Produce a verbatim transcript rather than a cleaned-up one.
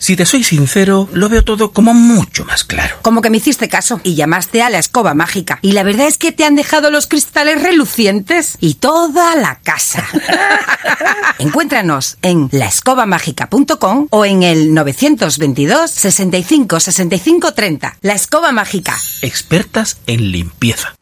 Si te soy sincero, lo veo todo como mucho más claro. Como que me hiciste caso y llamaste a la escoba mágica. Y la verdad es que te han dejado los cristales relucientes y toda la casa. Encuéntranos en la escoba mágica punto com o en el nueve dos dos, sesenta y cinco, sesenta y cinco, treinta. La Escoba Mágica. Expertas en limpieza.